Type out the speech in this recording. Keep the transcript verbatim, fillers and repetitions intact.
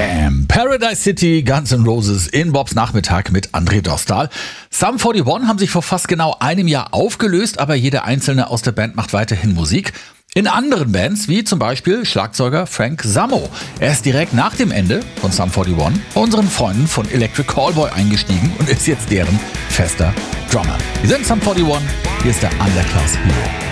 Bam! Paradise City, Guns N' Roses in Bobs Nachmittag mit André Dostal. Sum einundvierzig haben sich vor fast genau einem Jahr aufgelöst, aber jeder Einzelne aus der Band macht weiterhin Musik. In anderen Bands, wie zum Beispiel Schlagzeuger Frank Zammo. Er ist direkt nach dem Ende von Sum einundvierzig bei unseren Freunden von Electric Callboy eingestiegen und ist jetzt deren fester Drummer. Wir sind Sum einundvierzig, hier ist der Underclass Hero.